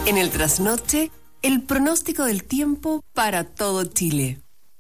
En el trasnoche, el pronóstico del tiempo para todo Chile.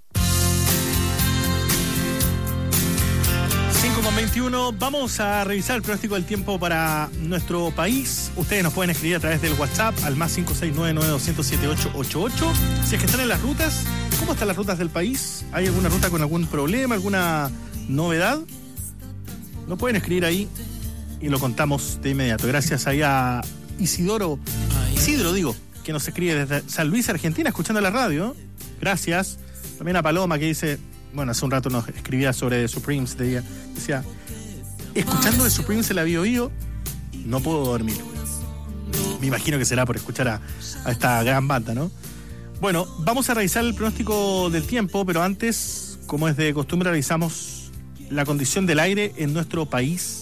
5:21, vamos a revisar el pronóstico del tiempo para nuestro país. Ustedes nos pueden escribir a través del WhatsApp al más 569-9200-7888. Si es que están en las rutas, ¿cómo están las rutas del país? ¿Hay alguna ruta con algún problema, alguna novedad? Nos pueden escribir ahí y lo contamos de inmediato. Gracias ahí a Isidro, que nos escribe desde San Luis, Argentina, escuchando la radio. Gracias. También a Paloma, que dice, bueno, hace un rato nos escribía sobre The Supremes, decía, escuchando The Supremes en la Bio, no puedo dormir. Me imagino que será por escuchar a esta gran banda, ¿no? Bueno, vamos a revisar el pronóstico del tiempo, pero antes, como es de costumbre, revisamos la condición del aire en nuestro país.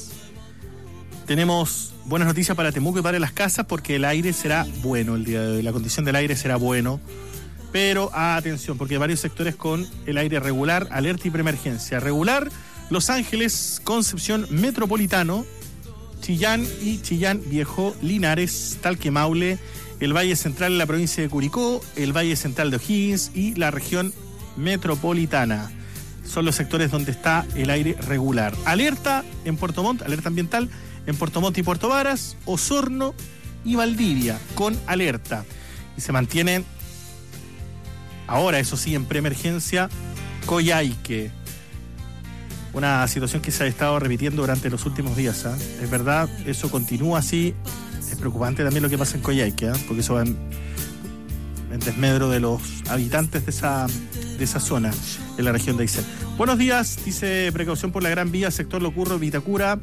Tenemos buenas noticias para Temuco y para Las Casas, porque el aire será bueno el día de hoy. La condición del aire será bueno. Pero atención, porque hay varios sectores con el aire regular, alerta y preemergencia. Regular, Los Ángeles, Concepción, Metropolitano, Chillán y Chillán Viejo, Linares, Talque, Maule, el Valle Central en la provincia de Curicó, el Valle Central de O'Higgins y la región metropolitana. Son los sectores donde está el aire regular. Alerta en Puerto Montt, alerta ambiental en Puerto Montt y Puerto Varas, Osorno y Valdivia, con alerta. Y se mantienen, ahora eso sí, en preemergencia, Coyhaique. Una situación que se ha estado repitiendo durante los últimos días, ¿eh? Es verdad, eso continúa así. Es preocupante también lo que pasa en Coyhaique, ¿eh? Porque eso va en desmedro de los habitantes de esa zona, en la región de Aysén. Buenos días, dice precaución por la Gran Vía, sector Locurro, Vitacura.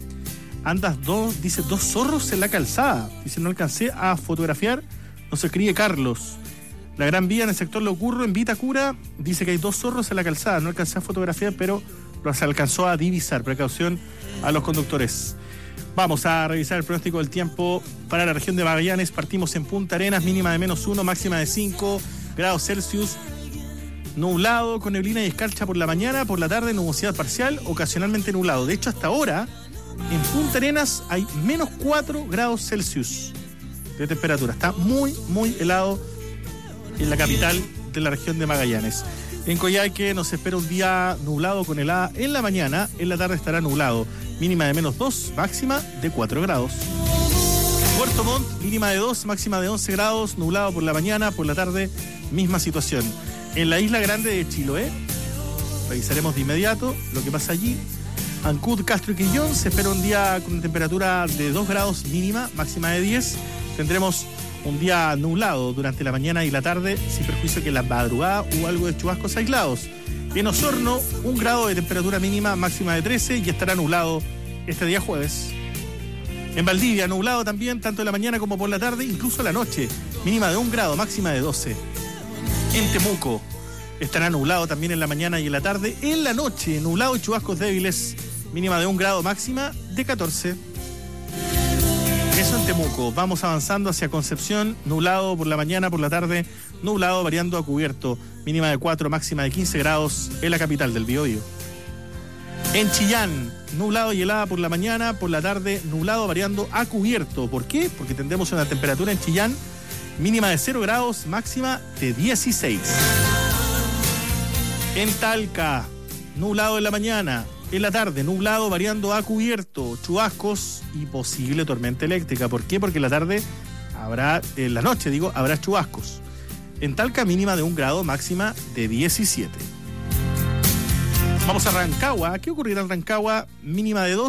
Dice dos zorros en la calzada. Dice, no alcancé a fotografiar, nos escribe Carlos. La Gran Vía en el sector Locurro, en Vitacura, dice que hay 2 zorros en la calzada. No alcancé a fotografiar, pero se alcanzó a divisar. Precaución a los conductores. Vamos a revisar el pronóstico del tiempo para la región de Magallanes. Partimos en Punta Arenas, mínima de -1, máxima de 5 grados Celsius. Nublado, con neblina y escarcha por la mañana, por la tarde nubosidad parcial, ocasionalmente nublado. De hecho, hasta ahora, en Punta Arenas hay -4 grados Celsius de temperatura. Está muy, muy helado en la capital de la región de Magallanes. En Coyhaique nos espera un día nublado con helada en la mañana, en la tarde estará nublado. Mínima de -2, máxima de 4 grados. Puerto Montt, mínima de 2, máxima de 11 grados, nublado por la mañana, por la tarde, misma situación. En la isla grande de Chiloé, revisaremos de inmediato lo que pasa allí. Ancud, Castro y Quillón, se espera un día con temperatura de 2 grados mínima, máxima de 10. Tendremos un día nublado durante la mañana y la tarde, sin perjuicio que en la madrugada hubo algo de chubascos aislados. En Osorno, 1 grado de temperatura mínima, máxima de 13, y estará nublado este día jueves. En Valdivia, nublado también, tanto en la mañana como por la tarde, incluso la noche, mínima de 1 grado, máxima de 12. En Temuco, estará nublado también en la mañana y en la tarde. En la noche, nublado y chubascos débiles, mínima de 1 grado, máxima de 14. Eso en Temuco. Vamos avanzando hacia Concepción, nublado por la mañana, por la tarde, nublado variando a cubierto, mínima de 4, máxima de 15 grados en la capital del Biobío. En Chillán, nublado y helada por la mañana, por la tarde, nublado variando a cubierto. ¿Por qué? Porque tendremos una temperatura en Chillán mínima de 0 grados, máxima de 16. En Talca, nublado en la mañana, en la tarde, nublado variando a cubierto, chubascos y posible tormenta eléctrica. ¿Por qué? Porque en la noche habrá chubascos. En Talca, mínima de 1 grado, máxima de 17. Vamos a Rancagua. ¿Qué ocurrirá en Rancagua? Mínima de 2.